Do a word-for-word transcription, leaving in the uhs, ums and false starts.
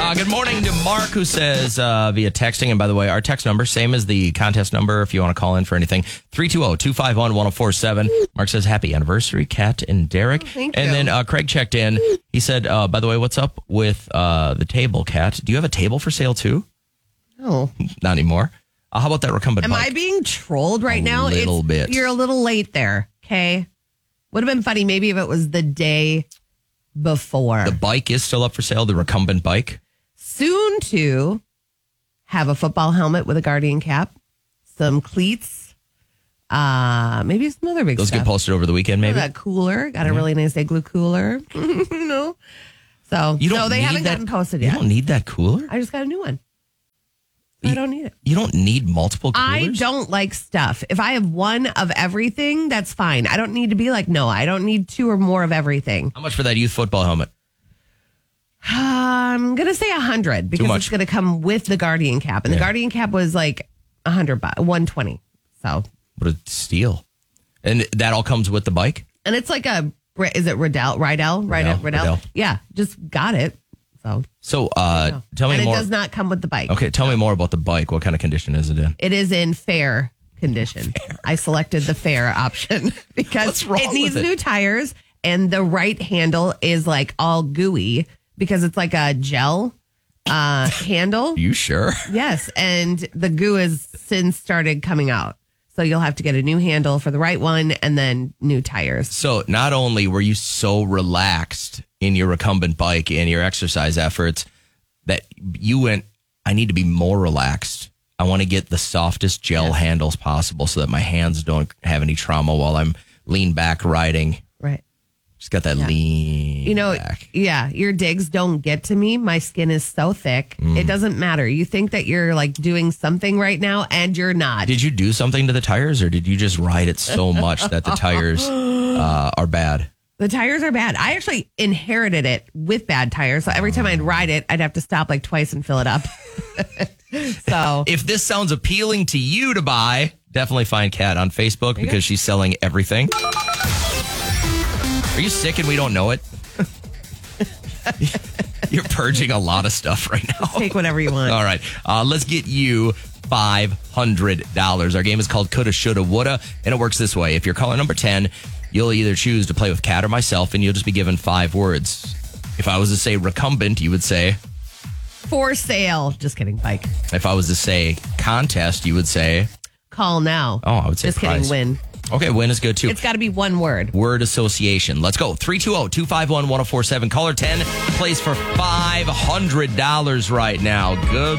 Uh, good morning to Mark, who says uh, via texting, and by the way, our text number, same as the contest number if you want to call in for anything, three two zero, two five one, one zero four seven. Mark says, happy anniversary, Kat and Derek. Oh, thank and you. then uh, Craig checked in. He said, uh, by the way, what's up with uh, the table, Kat? Do you have a table for sale too? No. Not anymore. Uh, how about that recumbent Am bike? I being trolled right A now? little It's- bit. You're a little late there, okay? Would have been funny maybe if it was the day before. The bike is still up for sale, the recumbent bike. Soon to have a football helmet with a Guardian cap, some cleats, uh, maybe some other big Those stuff. get posted over the weekend, maybe. Got a cooler. Got a really nice igloo cooler. you know? So, You don't no, they need haven't that- gotten posted You yet. don't need that cooler? I just got a new one. I don't need it. You don't need multiple coolers? I don't like stuff. If I have one of everything, that's fine. I don't need to be like, no, I don't need two or more of everything. How much for that youth football helmet? I'm going to say a hundred because much. it's going to come with the Guardian cap. And the Yeah. Guardian cap was like a hundred bucks, one twenty. So, What a steal. And that all comes with the bike? and it's like a, is it Riddell? Rydell? Rydell? Riddell, Riddell? Riddell. Yeah, just got it. So, So uh, tell me and more. it does not come with the bike. Okay, tell me more about the bike. What kind of condition is it in? It is in fair condition. I selected the fair option because What's wrong it needs with it? new tires and the right handle is like all gooey because it's like a gel uh, handle. You sure? Yes. And the goo has since started coming out. So you'll have to get a new handle for the right one and then new tires. So not only were you so relaxed in your recumbent bike and your exercise efforts that you went, I need to be more relaxed. I want to get the softest gel handles possible so that my hands don't have any trauma while I'm lean back riding. Right. Just got that lean You know, back. yeah, your digs don't get to me. My skin is so thick. Mm. It doesn't matter. You think that you're like doing something right now and you're not. Did you do something to the tires or did you just ride it so much that the tires uh, are bad? The tires are bad. I actually inherited it with bad tires. So every time I'd ride it, I'd have to stop like twice and fill it up. So If this sounds appealing to you to buy, definitely find Kat on Facebook because she's selling everything. Are you sick and we don't know it? You're purging a lot of stuff right now. take whatever you want. All right. Uh, let's get you five hundred dollars. Our game is called Coulda, Shoulda, Woulda, and it works this way. If you're caller number ten, you'll either choose to play with Kat or myself, and you'll just be given five words. If I was to say recumbent, you would say... For sale. Just kidding. Bike. If I was to say contest, you would say... Call now. Oh, I would say Just prize. kidding. Win. Okay, win is good, too. It's got to be one word. Word association. Let's go. three two zero, two five one, one zero four seven. Caller ten plays for five hundred dollars right now. Good